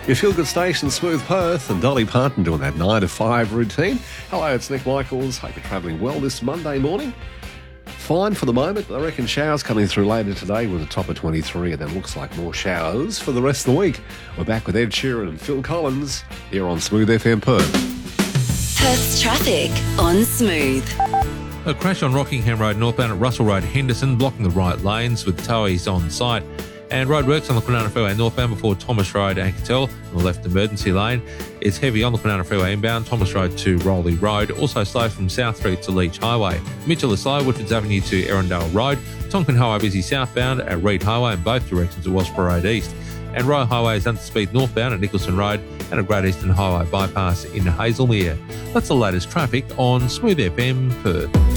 Your feel-good station, Smooth Perth, and Dolly Parton doing that 9 to 5 routine. Hello, it's Nick Michaels. Hope you're travelling well this Monday morning. Fine for the moment. I reckon showers coming through later today with a top of 23, and then looks like more showers for the rest of the week. We're back with Ed Sheeran and Phil Collins here on Smooth FM Perth. Perth's traffic on Smooth. A crash on Rockingham Road northbound at Russell Road, Henderson, blocking the right lanes with towies on site. And roadworks on the Kwinana Freeway northbound before Thomas Road and Cattell on the left emergency lane. It's heavy on the Kwinana Freeway inbound, Thomas Road to Rowley Road. Also slow from South Street to Leach Highway. Mitchell is slow, Woodfords Avenue to Erindale Road. Tonkin Highway busy southbound at Reed Highway in both directions at Wasper Road East. And Royal Highway is under speed northbound at Nicholson Road and a Great Eastern Highway bypass in Hazelmere. That's the latest traffic on Smooth FM Perth.